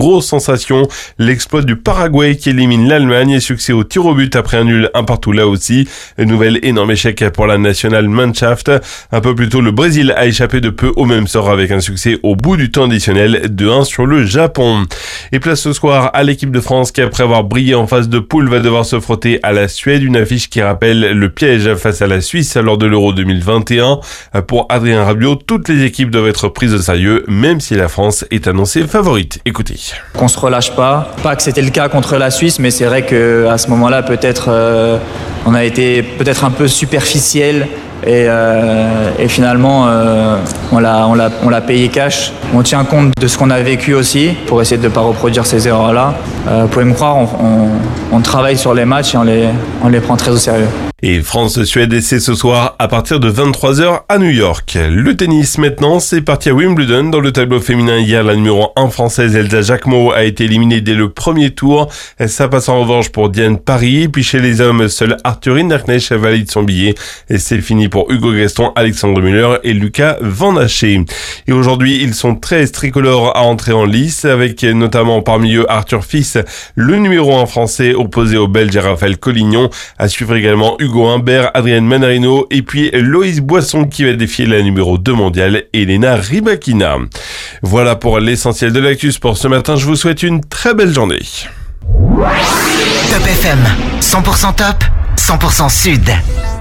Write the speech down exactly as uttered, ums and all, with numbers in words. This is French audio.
grosse sensation, l'exploit du Paraguay qui élimine l'Allemagne et succès au tir au but après un nul un partout là aussi. Un nouvel énorme échec pour la Nationalmannschaft. Un peu plus tôt, le Brésil a échappé de peu au même sort avec un succès au bout du temps additionnel de un sur le Japon. Et place ce soir à l'équipe de France qui, après avoir brillé en phase de poule, va devoir se frotter à la Suède, une affiche qui rappelle le piège face à la Suisse lors de l'Euro deux mille vingt et un. Pour Adrien Rabiot, toutes les équipes doivent être prises au sérieux, même si la France est annoncée favorite. Écoutez. Qu'on se relâche pas. Pas que c'était le cas contre la Suisse, mais c'est vrai qu'à ce moment-là, peut-être, euh, on a été peut-être un peu superficiel. Et, euh, et finalement, euh, on l'a, on l'a, on l'a payé cash. On tient compte de ce qu'on a vécu aussi pour essayer de ne pas reproduire ces erreurs-là. Euh, vous pouvez me croire, on, on, on travaille sur les matchs et on les, on les prend très au sérieux. Et France-Suède, c'est ce soir à partir de vingt-trois heures à New York. Le tennis maintenant, c'est parti à Wimbledon. Dans le tableau féminin hier, la numéro un française Elsa Jacquemot a été éliminée dès le premier tour. Ça passe en revanche pour Diane Parry. Puis chez les hommes, seul Arthur Hinderknecht valide son billet. Et c'est fini pour Hugo Gaston, Alexandre Müller et Lucas Van Haché. Et aujourd'hui, ils sont treize tricolores à entrer en lice, avec notamment parmi eux Arthur Fils, le numéro un français opposé au Belge Raphaël Collignon. À suivre également Hugo Hugo Humbert, Adrienne Manarino et puis Loïs Boisson qui va défier la numéro deux mondiale, Elena Rybakina. Voilà pour l'essentiel de l'actu sport ce matin. Je vous souhaite une très belle journée. Top F M, cent pour cent top, cent pour cent sud.